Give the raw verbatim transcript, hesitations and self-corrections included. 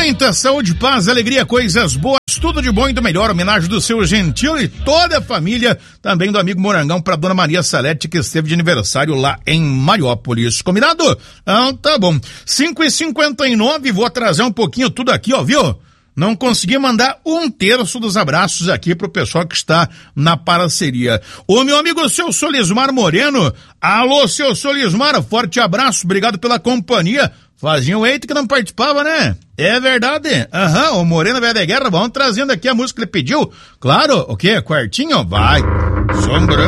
muita saúde, paz, alegria, coisas boas, tudo de bom e do melhor. Homenagem do seu Gentil e toda a família, também do amigo Morangão, pra dona Maria Salete, que esteve de aniversário lá em Mariópolis. Combinado? Ah, tá bom. cinco e cinquenta e nove, vou atrasar um pouquinho tudo aqui, ó, viu? Não consegui mandar um terço dos abraços aqui pro pessoal que está na parceria. O meu amigo, seu Solismar Moreno. Alô, seu Solismar, forte abraço, obrigado pela companhia. Fazia um eito que não participava, né? É verdade. Aham, uhum, o Moreno Velho da Guerra, vamos trazendo aqui a música que ele pediu. Claro, o quê? Quartinho? Vai. Sombra.